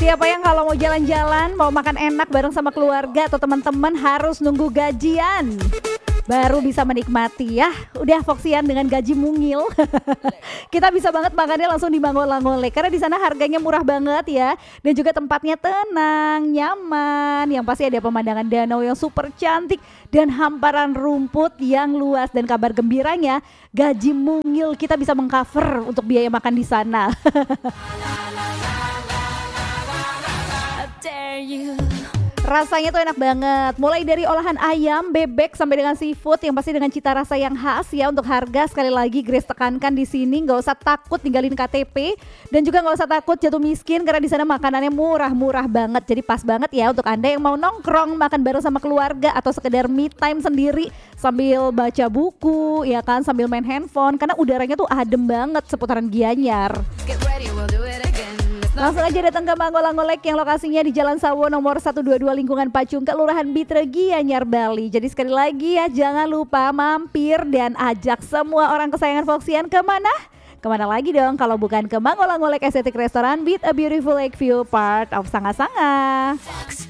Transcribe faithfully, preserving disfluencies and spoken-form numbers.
Siapa yang kalau mau jalan-jalan, mau makan enak bareng sama keluarga atau teman-teman harus nunggu gajian baru bisa menikmati ya. Udah Foxian dengan gaji mungil. Kita bisa banget makannya langsung di Mangola-Ngolek karena di sana harganya murah banget ya, dan juga tempatnya tenang, nyaman. Yang pasti ada pemandangan danau yang super cantik dan hamparan rumput yang luas, dan kabar gembiranya gaji mungil kita bisa mengcover untuk biaya makan di sana. Rasanya tuh enak banget, mulai dari olahan ayam, bebek sampai dengan seafood yang pasti dengan cita rasa yang khas ya. Untuk harga sekali lagi Grace tekankan di sini, nggak usah takut tinggalin K T P dan juga nggak usah takut jatuh miskin karena di sana makanannya murah-murah banget. Jadi pas banget ya untuk Anda yang mau nongkrong makan bareng sama keluarga atau sekedar me time sendiri sambil baca buku ya kan, sambil main handphone karena udaranya tuh adem banget seputaran Gianyar. Langsung aja datang ke Mangola-Ngolek yang lokasinya di Jalan Sawo nomor seratus dua puluh dua lingkungan Pacung, Kelurahan Bitre, Gianyar, Bali. Jadi sekali lagi ya jangan lupa mampir dan ajak semua orang kesayangan Foxian kemana? Kemana lagi dong kalau bukan ke Mangola-Ngolek Aesthetic Restaurant with a beautiful lake view part of Sanga-Sanga.